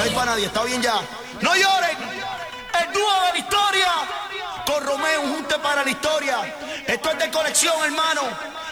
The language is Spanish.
hay para nadie, está bien ya. No lloren, el dúo de la historia, con Romeo, un junte para la historia. Esto es de colección, hermano.